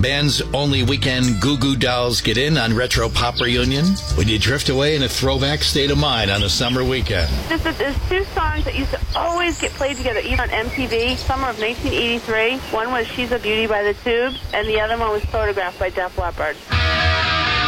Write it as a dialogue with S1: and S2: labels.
S1: Band's only weekend Goo Goo Dolls get in on Retro Pop Reunion? When you drift away in a throwback state of mind on a summer weekend.
S2: There's two songs that used to always get played together, even on MTV, summer of 1983. One was She's a Beauty by the Tubes, and the other one was Photographed by Def Leppard.